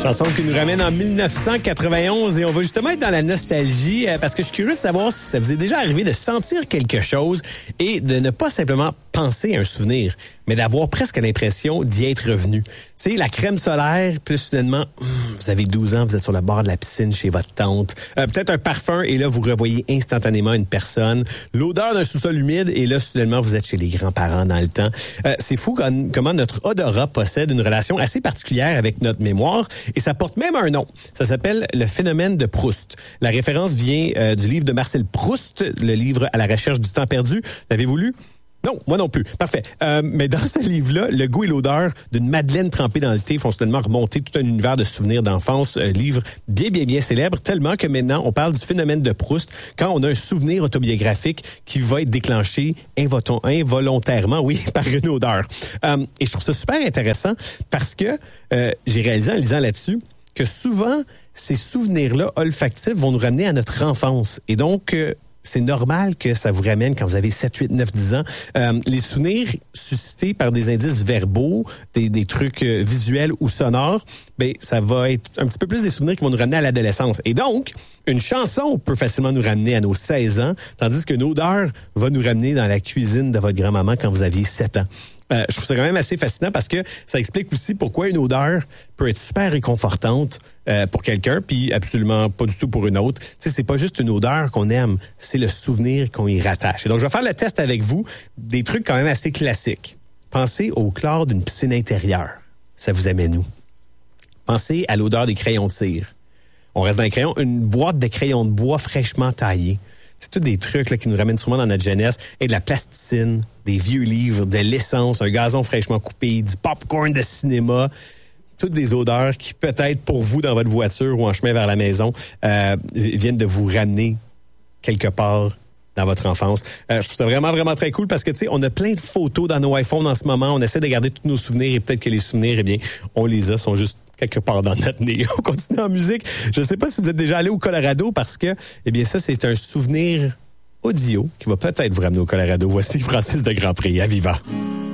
Chanson qui nous ramène en 1991 et on va justement être dans la nostalgie parce que je suis curieux de savoir si ça vous est déjà arrivé de sentir quelque chose et de ne pas simplement penser à un souvenir, mais d'avoir presque l'impression d'y être revenu. Tu sais, la crème solaire, puis soudainement, vous avez 12 ans, vous êtes sur le bord de la piscine chez votre tante. Peut-être un parfum et là, vous revoyez instantanément une personne. L'odeur d'un sous-sol humide et là, soudainement, vous êtes chez les grands-parents dans le temps. C'est fou comment notre odorat possède une relation assez particulière avec notre mémoire et ça porte même un nom. Ça s'appelle le phénomène de Proust. La référence vient du livre de Marcel Proust, le livre À la recherche du temps perdu. L'avez-vous lu? Non, moi non plus. Parfait. Mais dans ce livre-là, le goût et l'odeur d'une madeleine trempée dans le thé font soudainement remonter tout un univers de souvenirs d'enfance. Livre bien célèbre, tellement que maintenant, on parle du phénomène de Proust quand on a un souvenir autobiographique qui va être déclenché involontairement, oui, par une odeur. Et je trouve ça super intéressant parce que j'ai réalisé en lisant là-dessus que souvent, ces souvenirs-là olfactifs vont nous ramener à notre enfance. Et donc, c'est normal que ça vous ramène quand vous avez 7, 8, 9, 10 ans. Les souvenirs suscités par des indices verbaux, des trucs visuels ou sonores, ben ça va être un petit peu plus des souvenirs qui vont nous ramener à l'adolescence. Et donc, une chanson peut facilement nous ramener à nos 16 ans, tandis qu'une odeur va nous ramener dans la cuisine de votre grand-maman quand vous aviez 7 ans. Je trouve ça quand même assez fascinant parce que ça explique aussi pourquoi une odeur peut être super réconfortante pour quelqu'un, puis absolument pas du tout pour une autre. Tu sais, c'est pas juste une odeur qu'on aime, c'est le souvenir qu'on y rattache. Et donc, je vais faire le test avec vous, des trucs quand même assez classiques. Pensez au chlore d'une piscine intérieure. Ça vous amène où? Pensez à l'odeur des crayons de cire. On reste dans les crayons, une boîte de crayons de bois fraîchement taillés. C'est tous des trucs là, qui nous ramènent souvent dans notre jeunesse. Et de la plasticine, des vieux livres, de l'essence, un gazon fraîchement coupé, du popcorn de cinéma. Toutes des odeurs qui, peut-être pour vous, dans votre voiture ou en chemin vers la maison, viennent de vous ramener quelque part dans votre enfance. Je trouve ça vraiment très cool parce que, tu sais, on a plein de photos dans nos iPhones en ce moment. On essaie de garder tous nos souvenirs et peut-être que les souvenirs, eh bien, on les a, sont juste quelque part dans notre nez. On continue en musique. Je ne sais pas si vous êtes déjà allé au Colorado parce que, eh bien, ça, c'est un souvenir audio qui va peut-être vous ramener au Colorado. Voici Francis de Grandpré. À Viva!